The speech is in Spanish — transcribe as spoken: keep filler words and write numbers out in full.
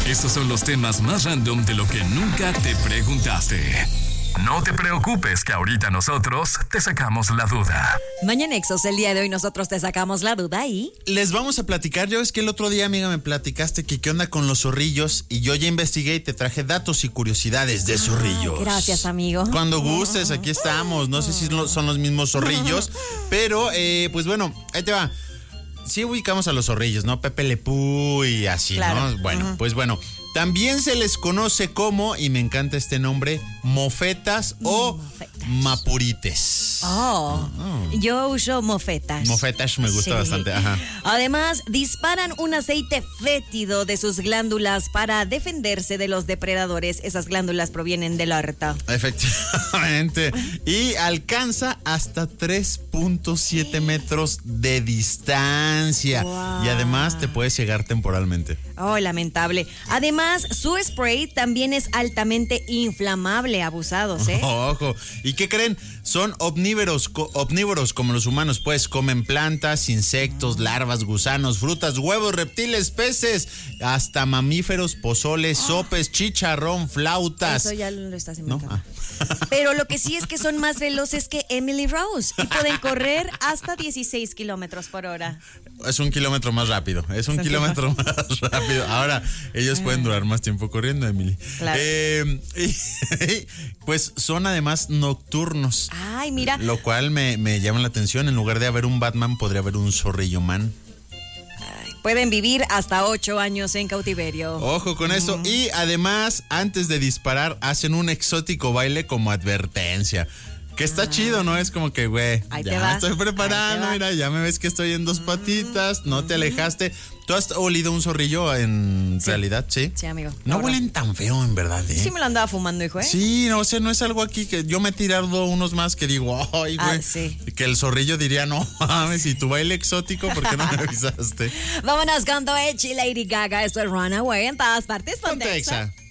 Estos son los temas más random de lo que nunca te preguntaste. No te preocupes que ahorita nosotros te sacamos la duda. Mañanexos, el día de hoy nosotros te sacamos la duda y... Les vamos a platicar, ya ves que el otro día, amiga, me platicaste que qué onda con los zorrillos y yo ya investigué y te traje datos y curiosidades de zorrillos. Ah, gracias, amigo. Cuando gustes, aquí estamos. No sé si son los mismos zorrillos, pero eh, pues bueno, ahí te va. Sí ubicamos a los zorrillos, ¿no? Pepe Le Pew y así, claro. ¿No? Bueno, uh-huh. pues bueno, también se les conoce como, y me encanta este nombre, mofetas mm, o mofetas. Mapurites. Oh, oh, yo uso mofetas. Mofetas me gusta sí. bastante, ajá. Además, disparan un aceite fétido de sus glándulas para defenderse de los depredadores. Esas glándulas provienen del orto. Efectivamente. Y alcanza hasta tres punto siete metros de distancia. Wow. Y además te puede cegar temporalmente. Oh, lamentable. Además, su spray también es altamente inflamable. Abusados, ¿eh? Ojo. ¿Y qué creen? Son omnívoros, co- omnívoros como los humanos, pues comen plantas, insectos, larvas, gusanos, frutas, huevos, reptiles, peces, hasta mamíferos, pozoles, oh. sopes, chicharrón, flautas. Eso ya lo estás inventando. ¿No? Ah. Pero lo que sí es que son más veloces que Emily Rose y pueden correr hasta dieciséis kilómetros por hora. Es un kilómetro más rápido, es un kilómetro más rápido. Ahora, ellos pueden durar más tiempo corriendo, Emily. Claro. Eh, y, pues son además nocturnos. Ay, mira. Lo cual me, me llama la atención. En lugar de haber un Batman, podría haber un zorrillo man. Ay, pueden vivir hasta ocho años en cautiverio. Ojo con eso. Mm. Y además, antes de disparar, hacen un exótico baile como advertencia. Que está ah. chido, ¿no? Es como que, güey, ya me estoy preparando, mira, ya me ves que estoy en dos patitas, no te alejaste. ¿Tú has olido un zorrillo en sí. realidad? Sí. Sí, amigo. No huelen tan feo, en verdad, ¿eh? Sí me lo andaba fumando, hijo, ¿eh? Sí, no, o sea, no es algo aquí que yo me he tirado unos más que digo, ay, güey. Ah, sí. Que el zorrillo diría, no mames, si tu baile exótico, ¿por qué no me avisaste? Vámonos con Doechi, Lady Gaga. Esto es Runaway en todas partes. Ponte Exa.